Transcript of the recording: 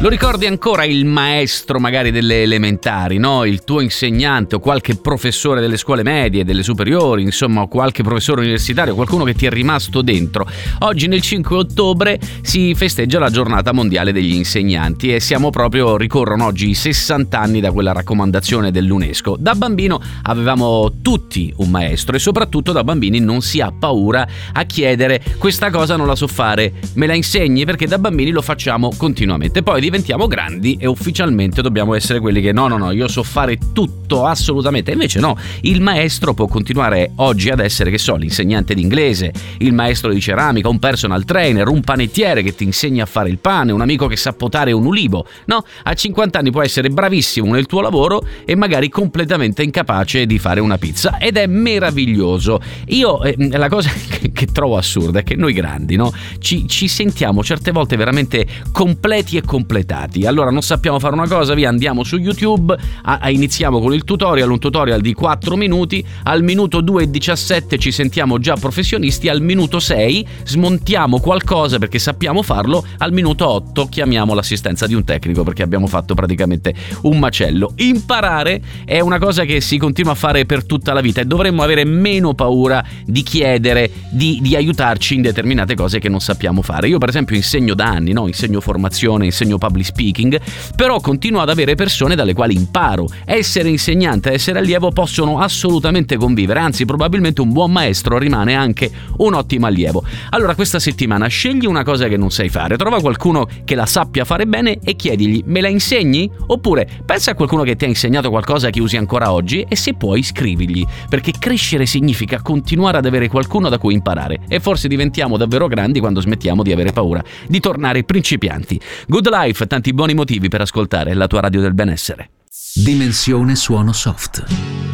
Lo ricordi ancora il maestro magari delle elementari, no? Il tuo insegnante o qualche professore delle scuole medie, delle superiori, insomma, o qualche professore universitario, qualcuno che ti è rimasto dentro. Oggi nel 5 ottobre si festeggia la giornata mondiale degli insegnanti e ricorrono oggi i 60 anni da quella raccomandazione dell'UNESCO. Da bambino avevamo tutti un maestro e soprattutto da bambini non si ha paura a chiedere: questa cosa non la so fare, me la insegni? Perché da bambini lo facciamo continuamente. Poi diventiamo grandi e ufficialmente dobbiamo essere quelli che no, io so fare tutto assolutamente. Invece no, il maestro può continuare oggi ad essere, che so, l'insegnante d'inglese, il maestro di ceramica, un personal trainer, un panettiere che ti insegna a fare il pane, un amico che sa potare un ulivo. No, a 50 anni può essere bravissimo nel tuo lavoro e magari completamente incapace di fare una pizza, ed è meraviglioso. Io la cosa che trovo assurda è che noi grandi, no, ci sentiamo certe volte veramente completi e completati. Allora non sappiamo fare una cosa, via, andiamo su YouTube, iniziamo con il tutorial, un tutorial di 4 minuti, al minuto 2:17 ci sentiamo già professionisti, al minuto 6 smontiamo qualcosa perché sappiamo farlo, al minuto 8 chiamiamo l'assistenza di un tecnico perché abbiamo fatto praticamente un macello. Imparare è una cosa che si continua a fare per tutta la vita e dovremmo avere meno paura di chiedere di aiutarci in determinate cose che non sappiamo fare. Io per esempio insegno da anni, no? Insegno formazione, insegno public speaking, però continuo ad avere persone dalle quali imparo. Essere insegnante e essere allievo possono assolutamente convivere, anzi probabilmente un buon maestro rimane anche un ottimo allievo. Allora questa settimana scegli una cosa che non sai fare, trova qualcuno che la sappia fare bene e chiedigli: me la insegni? Oppure pensa a qualcuno che ti ha insegnato qualcosa che usi ancora oggi e se puoi scrivigli, perché crescere significa continuare ad avere qualcuno da cui imparare e forse diventiamo davvero grandi quando smettiamo di avere paura di tornare principianti. Good Life, tanti buoni motivi per ascoltare la tua radio del benessere. Dimensione suono soft.